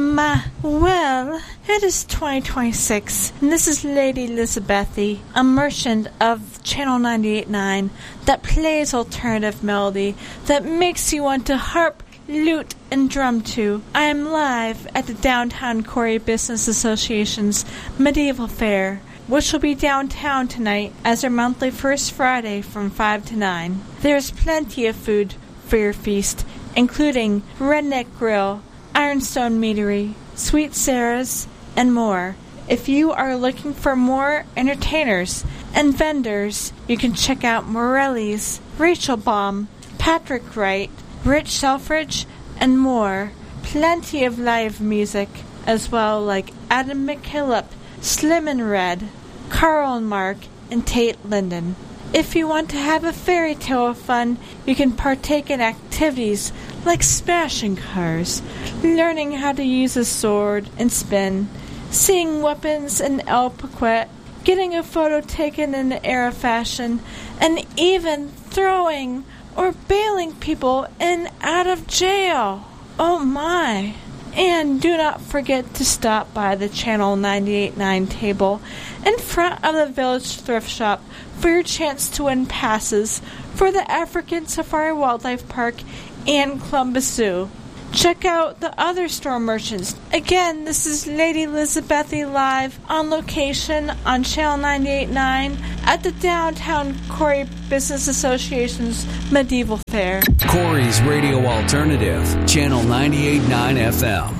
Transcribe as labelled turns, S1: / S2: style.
S1: Well, it is 2026, and this is Lady Elizabethy, a merchant of Channel 98.9 that plays alternative melody that makes you want to harp, lute, and drum to. I am live at the Downtown Corey Business Association's Medieval Fair, which will be downtown tonight as their monthly first Friday from 5 to 9. There's plenty of food for your feast, including Redneck Grill, Ironstone Meadery, Sweet Sarah's, and more. If you are looking for more entertainers and vendors, you can check out Morelli's, Rachel Baum, Patrick Wright, Rich Selfridge, and more. Plenty of live music as well, like Adam McKillop, Slim and Red, Carl and Mark, and Tate Linden. If you want to have a fairy tale of fun, you can partake in activities like smashing cars, learning how to use a sword and spin, seeing weapons in El Paquette, getting a photo taken in the era fashion, and even throwing or bailing people in and out of jail. Oh my! And do not forget to stop by the Channel 98.9 table in front of the Village Thrift Shop for your chance to win passes for the African Safari Wildlife Park and Columbus Zoo. Check out the other store merchants. Again, this is Lady Elizabethy live on location on Channel 98.9 at the Downtown Corey Business Association's Medieval Fair.
S2: Corey's Radio Alternative, Channel 98.9 FM.